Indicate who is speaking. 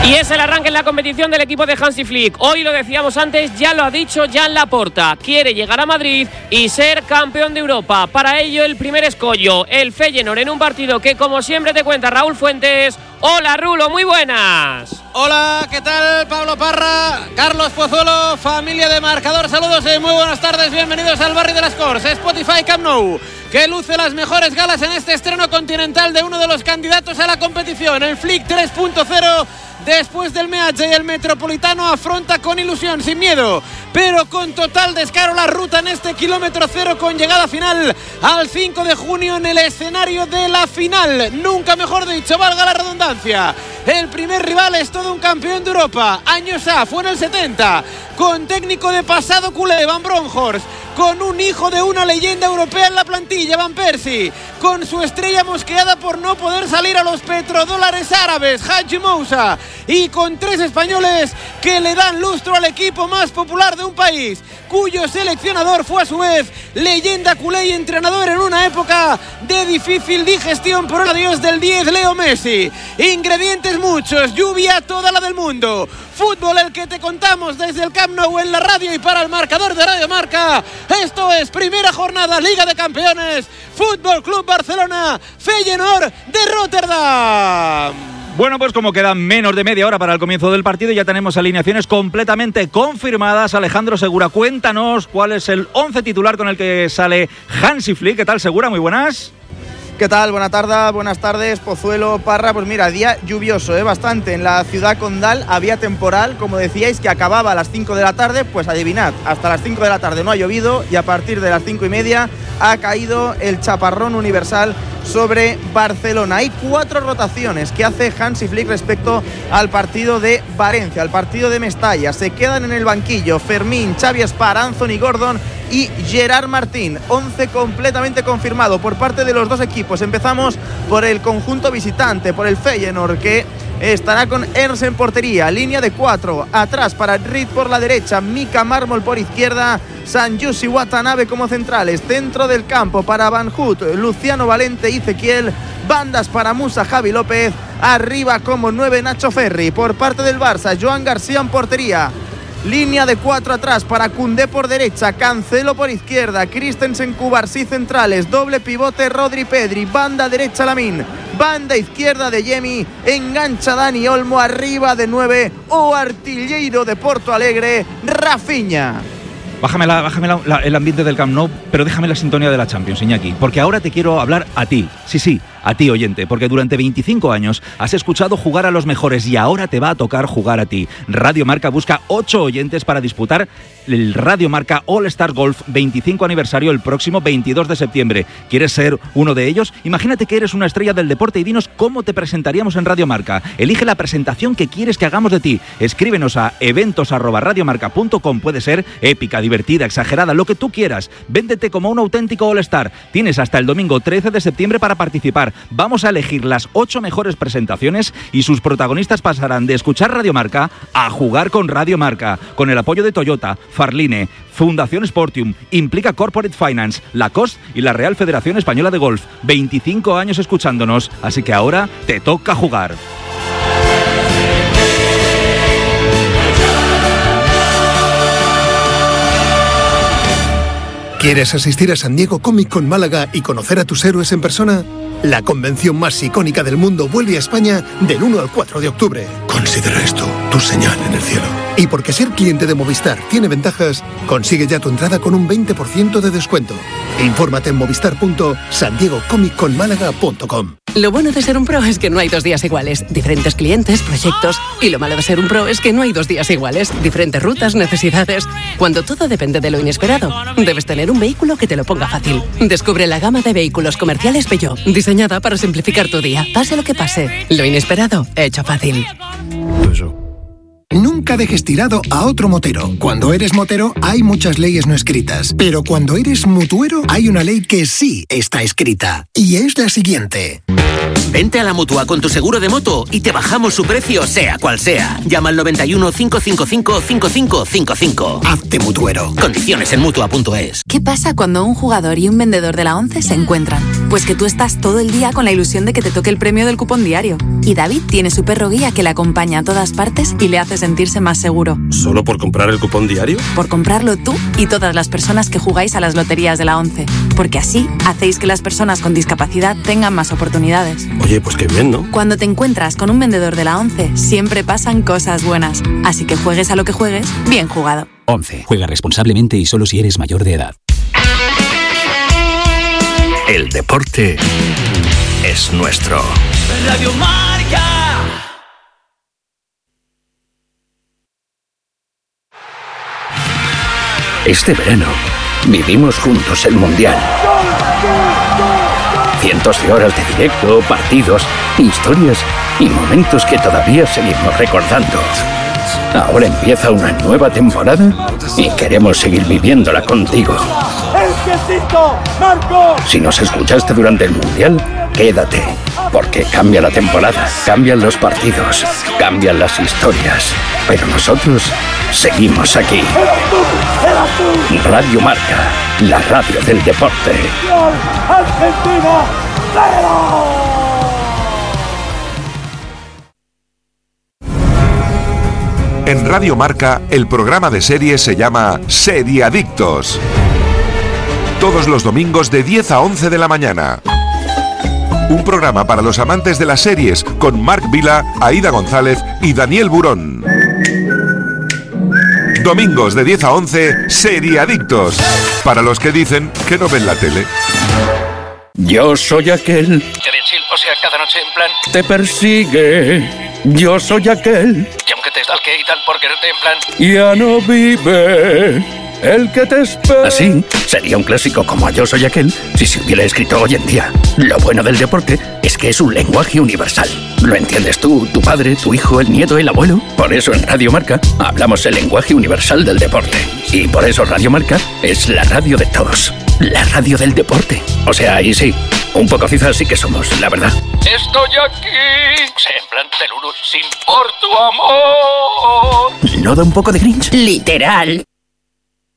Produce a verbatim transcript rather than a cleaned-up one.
Speaker 1: Y es el arranque en la competición del equipo de Hansi Flick. Hoy lo decíamos antes, ya lo ha dicho Jan Laporta. Quiere llegar a Madrid y ser campeón de Europa. Para ello, el primer escollo, el Feyenoord, en un partido que, como siempre, te cuenta Raúl Fuentes. Hola, Rulo, muy buenas.
Speaker 2: Hola, ¿qué tal? Pablo Parra, Carlos Pozuelo, familia de Marcador. Saludos y muy buenas tardes. Bienvenidos al barrio de las Corts. Spotify Camp Nou, que luce las mejores galas en este estreno continental de uno de los candidatos a la competición, el Flick tres punto cero. Después del Meazza y el Metropolitano afronta con ilusión, sin miedo, pero con total descaro la ruta en este kilómetro cero, con llegada final al cinco de junio en el escenario de la final. Nunca mejor dicho, valga la redundancia. El primer rival es todo un campeón de Europa. Años A, fue en el setenta, con técnico de pasado culé, Van Bronckhorst, con un hijo de una leyenda europea en la plantilla, Van Persie, con su estrella mosqueada por no poder salir a los petrodólares árabes, Hadji Moussa, y con tres españoles que le dan lustro al equipo más popular de un país, cuyo seleccionador fue a su vez leyenda culé y entrenador en una época de difícil digestión por el adiós del diez, Leo Messi. Ingredientes muchos, lluvia toda la del mundo, fútbol el que te contamos desde el Camp Nou en la radio y para el marcador de Radio Marca. Esto es primera jornada, Liga de Campeones, Fútbol Club Barcelona, Feyenoord de Rotterdam.
Speaker 3: Bueno, pues como quedan menos de media hora para el comienzo del partido, ya tenemos alineaciones completamente confirmadas. Alejandro Segura, cuéntanos cuál es el once titular con el que sale Hansi Flick. ¿Qué tal, Segura? Muy buenas.
Speaker 4: ¿Qué tal? Buena tarde, buenas tardes, Pozuelo, Parra. Pues mira, día lluvioso, ¿eh? Bastante. En la ciudad condal había temporal, como decíais, que acababa a las cinco de la tarde. Pues adivinad, hasta las cinco de la tarde no ha llovido y a partir de las cinco y media ha caído el chaparrón universal sobre Barcelona. Hay cuatro rotaciones que hace Hansi Flick respecto al partido de Valencia, al partido de Mestalla. Se quedan en el banquillo Fermín, Xavi Espar, Anthony Gordon y Gerard Martín. once completamente confirmado por parte de los dos equipos. Empezamos por el conjunto visitante, por el Feyenoord, que estará con Ernst en portería, línea de cuatro, atrás para Reed por la derecha, Mika Mármol por izquierda, Sanjus y Watanabe como centrales, centro del campo para Van Hout, Luciano Valente y Ezequiel, bandas para Musa, Javi López, arriba como nueve Nacho Ferri. Por parte del Barça, Joan García en portería, línea de cuatro atrás para Koundé por derecha, Cancelo por izquierda, Christensen, Cubarsí centrales, doble pivote Rodri Pedri, banda derecha Lamine, banda izquierda de Yemi, engancha Dani Olmo, arriba de nueve o artillero de Porto Alegre, Rafinha.
Speaker 3: Bájame, la, bájame la, la, el ambiente del Camp Nou, pero déjame la sintonía de la Champions, Iñaki, porque ahora te quiero hablar a ti, sí, sí, a ti, oyente, porque durante veinticinco años has escuchado jugar a los mejores y ahora te va a tocar jugar a ti. Radio Marca busca ocho oyentes para disputar el Radio Marca All Star Golf veinticinco aniversario el próximo veintidós de septiembre. ¿Quieres ser uno de ellos? Imagínate que eres una estrella del deporte y dinos cómo te presentaríamos en Radio Marca. Elige la presentación que quieres que hagamos de ti. Escríbenos a eventos arroba radiomarca punto com. Puede ser épica, divertida, exagerada, lo que tú quieras. Véndete como un auténtico All Star. Tienes hasta el domingo trece de septiembre para participar. Vamos a elegir las ocho mejores presentaciones y sus protagonistas pasarán de escuchar Radio Marca a jugar con Radio Marca, con el apoyo de Toyota, Farline, Fundación Sportium, Implica Corporate Finance, Lacoste y la Real Federación Española de Golf. veinticinco años escuchándonos, así que ahora te toca jugar.
Speaker 5: ¿Quieres asistir a San Diego Comic Con Málaga y conocer a tus héroes en persona? La convención más icónica del mundo vuelve a España del uno al cuatro de octubre. Considera esto tu señal en el cielo. Y porque ser cliente de Movistar tiene ventajas, consigue ya tu entrada con un veinte por ciento de descuento. Infórmate en movistar punto san diego comic con málaga punto com.
Speaker 6: Lo bueno de ser un pro es que no hay dos días iguales. Diferentes clientes, proyectos. Y lo malo de ser un pro es que no hay dos días iguales. Diferentes rutas, necesidades. Cuando todo depende de lo inesperado, debes tener un vehículo que te lo ponga fácil. Descubre la gama de vehículos comerciales Peugeot, diseñada para simplificar tu día. Pase lo que pase, lo inesperado, hecho fácil.
Speaker 5: Nunca dejes tirado a otro motero. Cuando eres motero hay muchas leyes no escritas, pero cuando eres mutuero hay una ley que sí está escrita, y es la siguiente.
Speaker 7: Vente a la Mutua con tu seguro de moto y te bajamos su precio sea cual sea. Llama al noventa y uno, cinco cinco cinco, cinco cinco cinco cinco.
Speaker 5: Hazte mutuero.
Speaker 7: Condiciones en mutua punto es.
Speaker 8: ¿Qué pasa cuando un jugador y un vendedor de la ONCE se encuentran? Pues que tú estás todo el día con la ilusión de que te toque el premio del cupón diario. Y David tiene su perro guía que le acompaña a todas partes y le hace sentirse más seguro.
Speaker 9: ¿Solo por comprar el cupón diario?
Speaker 8: Por comprarlo tú y todas las personas que jugáis a las loterías de la ONCE. Porque así hacéis que las personas con discapacidad tengan más oportunidades.
Speaker 9: Oye, pues qué bien, ¿no?
Speaker 8: Cuando te encuentras con un vendedor de la ONCE, siempre pasan cosas buenas. Así que juegues a lo que juegues, bien jugado.
Speaker 10: ONCE. Juega responsablemente y solo si eres mayor de edad.
Speaker 11: El deporte es nuestro.
Speaker 12: Radio Marca.
Speaker 11: Este verano vivimos juntos el Mundial. Cientos de horas de directo, partidos, historias y momentos que todavía seguimos recordando. Ahora empieza una nueva temporada y queremos seguir viviéndola contigo. Si nos escuchaste durante el Mundial, quédate, porque cambia la temporada, cambian los partidos, cambian las historias, pero nosotros seguimos aquí. Radio Marca, la radio del deporte.
Speaker 12: Argentina,
Speaker 13: En Radio Marca, el programa de series se llama Seriadictos. Todos los domingos de diez a once de la mañana. Un programa para los amantes de las series con Marc Vila, Aida González y Daniel Burón. Domingos de diez a once, Seriadictos. Para los que dicen que no ven la tele.
Speaker 11: Yo soy aquel
Speaker 14: O sea, cada noche en plan
Speaker 11: te persigue. Yo soy aquel
Speaker 14: y aunque te stalke y tal por quererte en plan
Speaker 11: ya no vive el que te espera. Así sería un clásico como Yo soy aquel si se hubiera escrito hoy en día. Lo bueno del deporte es que es un lenguaje universal. Lo entiendes tú, tu padre, tu hijo, el nieto, el abuelo. Por eso en Radio Marca hablamos el lenguaje universal del deporte. Y por eso Radio Marca es la radio de todos. La radio del deporte. O sea, ahí sí, un poco cizas sí que somos, la verdad.
Speaker 14: estoy aquí. O sea, en plan Teluru, sin por tu amor.
Speaker 11: ¿No da un poco de cringe?
Speaker 15: Literal.